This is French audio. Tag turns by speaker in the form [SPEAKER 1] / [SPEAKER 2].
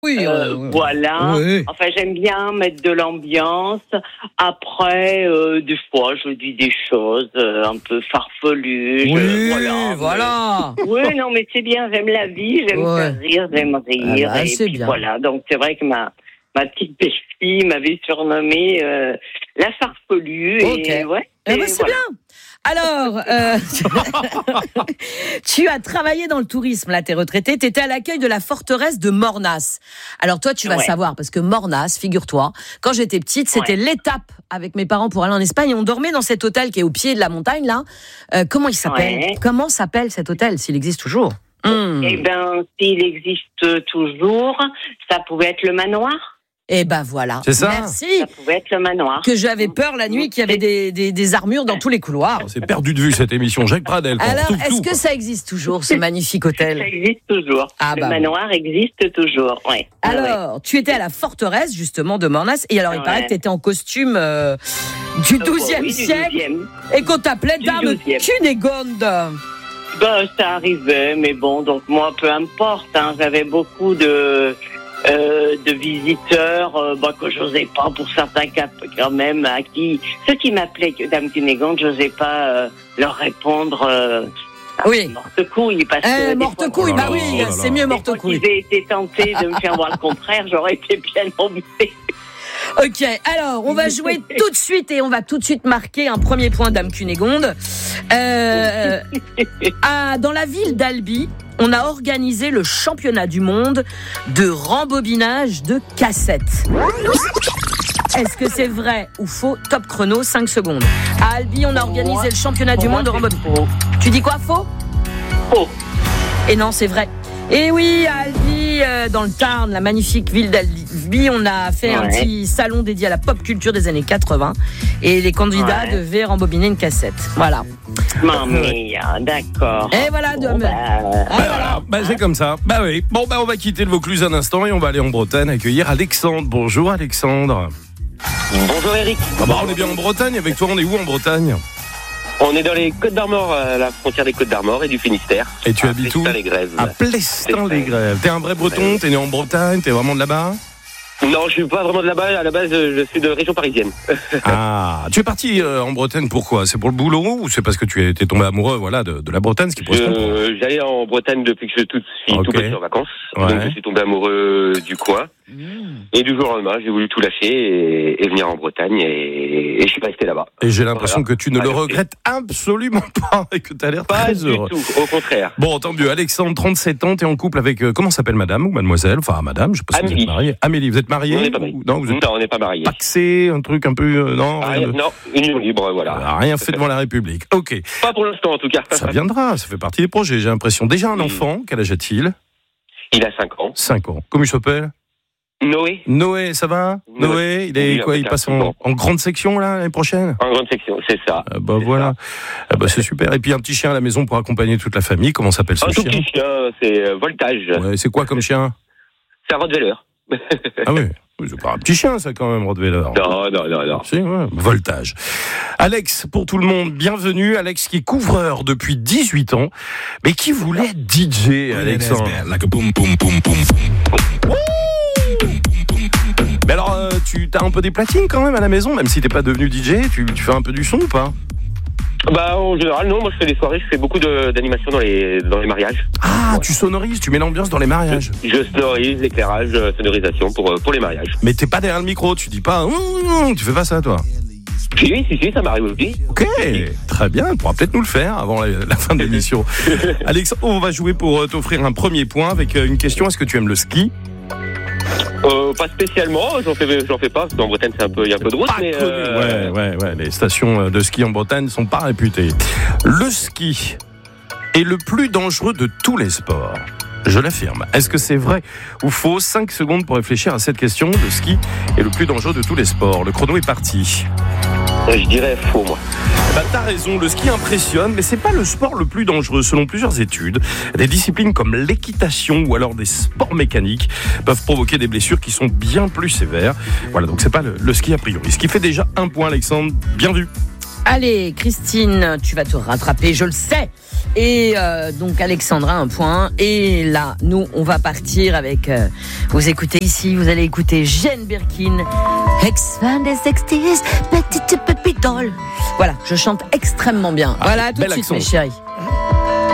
[SPEAKER 1] Oui,
[SPEAKER 2] voilà.
[SPEAKER 1] Oui.
[SPEAKER 2] Enfin, j'aime bien mettre de l'ambiance. Après, des fois, je dis des choses un peu farfelues.
[SPEAKER 1] Oui, voilà.
[SPEAKER 2] Oui, non, mais c'est bien. J'aime la vie, j'aime faire rire, j'aime rire. Et
[SPEAKER 1] c'est
[SPEAKER 2] puis
[SPEAKER 1] bien.
[SPEAKER 2] voilà. Donc, c'est vrai que ma petite belle-fille m'avait surnommée la farfelue.
[SPEAKER 1] Ok.
[SPEAKER 2] Et ouais.
[SPEAKER 1] C'est bien. Alors, tu as travaillé dans le tourisme, là, t'es retraité, t'étais à l'accueil de la forteresse de Mornas. Alors toi, tu vas savoir, parce que Mornas, figure-toi, quand j'étais petite, c'était l'étape avec mes parents pour aller en Espagne, et on dormait dans cet hôtel qui est au pied de la montagne, là. Comment il s'appelle ? Comment s'appelle cet hôtel, s'il existe toujours ?
[SPEAKER 2] Eh ben, s'il existe toujours, ça pouvait être le manoir.
[SPEAKER 1] Eh ben voilà.
[SPEAKER 3] C'est ça.
[SPEAKER 1] Merci.
[SPEAKER 2] Ça pouvait être le manoir.
[SPEAKER 1] Que j'avais peur la nuit qu'il y avait des armures dans tous les couloirs.
[SPEAKER 3] On s'est perdu de vue cette émission. Jacques Pradel.
[SPEAKER 1] Alors, est-ce que ça existe toujours, ce magnifique hôtel ?
[SPEAKER 2] Ça existe toujours. Le manoir existe toujours, ouais.
[SPEAKER 1] Alors, tu étais à la forteresse, justement, de Mornas. Et alors, il paraît que tu étais en costume du XIIe siècle. Et qu'on t'appelait Dame Cunégonde.
[SPEAKER 2] Ben, ça arrivait, mais bon, donc moi, peu importe. J'avais beaucoup de visiteurs que j'osais pas, pour certains cas quand même, ceux qui m'appelaient Dame Cunégonde, j'osais pas leur répondre morte couille, parce que
[SPEAKER 1] morte-couille, bah oui, c'est mieux morte-couille.
[SPEAKER 2] Si j'avais été tentée de me faire voir le contraire, j'aurais été bien embêtée.
[SPEAKER 1] Ok, alors on va jouer tout de suite et on va tout de suite marquer un premier point, Dame Cunégonde. Dans la ville d'Albi, on a organisé le championnat du monde de rembobinage de cassettes. Est-ce que c'est vrai ou faux ? Top chrono, 5 secondes. À Albi, on a organisé le championnat du monde de rembobinage. Tu dis quoi, faux ?
[SPEAKER 2] Faux.
[SPEAKER 1] Et non, c'est vrai. Et oui, à Albi, dans le Tarn, la magnifique ville d'Albi, on a fait un petit salon dédié à la pop culture des années 80. Et les candidats devaient rembobiner une cassette. Voilà.
[SPEAKER 2] D'accord.
[SPEAKER 1] Et voilà,
[SPEAKER 3] c'est comme ça. Bah oui. Bon, on va quitter le Vaucluse un instant et on va aller en Bretagne accueillir Alexandre. Bonjour Alexandre.
[SPEAKER 4] Bonjour Eric.
[SPEAKER 3] On est bien en Bretagne. Avec toi, on est où en Bretagne ?
[SPEAKER 4] On est dans les Côtes d'Armor, à la frontière des Côtes d'Armor et du Finistère.
[SPEAKER 3] Et tu habites où ? À Plestin-les-Grèves. T'es un vrai breton ? T'es né en Bretagne ? T'es vraiment de là-bas ?
[SPEAKER 4] Non, je suis pas vraiment de là-bas. À la base, je suis de région parisienne. Ah,
[SPEAKER 3] tu es parti en Bretagne, pourquoi ? C'est pour le boulot ou c'est parce que tu étais tombé amoureux de la Bretagne, ce qui pourrait se comprendre ?
[SPEAKER 4] J'allais en Bretagne depuis que je suis tout petit en vacances.
[SPEAKER 3] Ouais.
[SPEAKER 4] Donc je suis tombé amoureux du coin. Et du jour au lendemain, j'ai voulu tout lâcher et venir en Bretagne et je suis resté là-bas.
[SPEAKER 3] Et j'ai l'impression que tu ne le regrettes absolument pas et que tu as l'air très heureux.
[SPEAKER 4] Pas du tout, au contraire.
[SPEAKER 3] Bon, tant mieux. Alexandre, 37 ans, t'es en couple avec, comment s'appelle madame ou mademoiselle ? Enfin, madame, je sais pas si vous êtes mariés. Amélie, vous êtes mariés ?
[SPEAKER 4] On n'est pas mariés. Non, on n'est pas mariés.
[SPEAKER 3] Paxé, un truc un peu, non,
[SPEAKER 4] union libre, voilà.
[SPEAKER 3] Rien fait devant la République. Ok.
[SPEAKER 4] Pas pour l'instant, en tout cas.
[SPEAKER 3] Ça viendra, ça fait partie des projets, j'ai l'impression. Déjà un enfant, quel âge a-t-il ?
[SPEAKER 4] Il a 5 ans.
[SPEAKER 3] 5 ans. Comment il s'appelle ? Noé, ça va ? Noé, il est il passe en grande section là l'année prochaine ?
[SPEAKER 4] En grande section, c'est ça.
[SPEAKER 3] Voilà. C'est super. Et puis un petit chien à la maison pour accompagner toute la famille. Comment s'appelle ce chien ?
[SPEAKER 4] Un tout petit chien, c'est Voltage.
[SPEAKER 3] Ouais, c'est quoi comme chien ?
[SPEAKER 4] C'est un Rottweiler.
[SPEAKER 3] Ah oui, c'est pas un petit chien ça quand même, Rottweiler.
[SPEAKER 4] Non.
[SPEAKER 3] Si, ouais. Voltage. Alex, pour tout le monde, bienvenue. Alex qui est couvreur depuis 18 ans, mais qui voulait être DJ, Alexandre. Mais alors, tu as un peu des platines quand même à la maison, même si t'es pas devenu DJ, tu fais un peu du son ou pas ?
[SPEAKER 4] En général, non. Moi, je fais des soirées, je fais beaucoup d'animations dans les mariages.
[SPEAKER 3] Ah, tu sonorises, tu mets l'ambiance dans les mariages.
[SPEAKER 4] Je sonorise, l'éclairage, sonorisation pour les mariages.
[SPEAKER 3] Mais t'es pas derrière le micro, tu dis pas, tu fais pas ça, toi.
[SPEAKER 4] Si, ça m'arrive aussi.
[SPEAKER 3] Ok, très bien, tu pourras peut-être nous le faire avant la fin de l'émission. Alexandre, on va jouer pour t'offrir un premier point avec une question. Est-ce que tu aimes le ski ?
[SPEAKER 4] Pas spécialement, j'en fais pas, parce qu'en Bretagne il y a un peu de route, mais
[SPEAKER 3] Ouais, les stations de ski en Bretagne sont pas réputées. Le ski est le plus dangereux de tous les sports. Je l'affirme. Est-ce que c'est vrai ou faux ? 5 secondes pour réfléchir à cette question. Le ski est le plus dangereux de tous les sports. Le chrono est parti.
[SPEAKER 4] Je dirais faux, moi.
[SPEAKER 3] T'as raison, le ski impressionne, mais c'est pas le sport le plus dangereux. Selon plusieurs études, des disciplines comme l'équitation ou alors des sports mécaniques peuvent provoquer des blessures qui sont bien plus sévères. Voilà, donc c'est pas le ski a priori. Ce qui fait déjà un point, Alexandre. Bien vu.
[SPEAKER 1] Allez, Christine, tu vas te rattraper, je le sais. Et donc Alexandra, un point. Et là, nous, on va partir avec... vous écoutez ici, vous allez écouter Jane Birkin. Ex-fan des 60s, petite doll. Voilà, je chante extrêmement bien. Voilà, tout de suite, mes chéris.